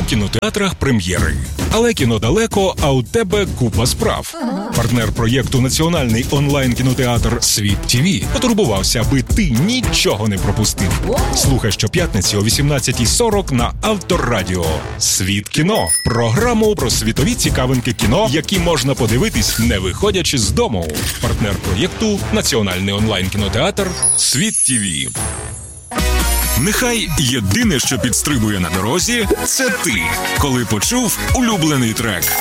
кінотеатрах прем'єри. Але кіно далеко, а у тебе купа справ. Партнер проєкту «Національний онлайн-кінотеатр Світ ТВ» потурбувався, аби ти нічого не пропустив. Слухай щоп'ятниці о 18:40 на Авторадіо. «Світ кіно» – програму про світові цікавинки кіно, які можна подивитись, не виходячи з дому. Партнер проєкту «Національний онлайн-кінотеатр Світ ТВ». Нехай єдине, що підстрибує на дорозі – це ти, коли почув улюблений трек.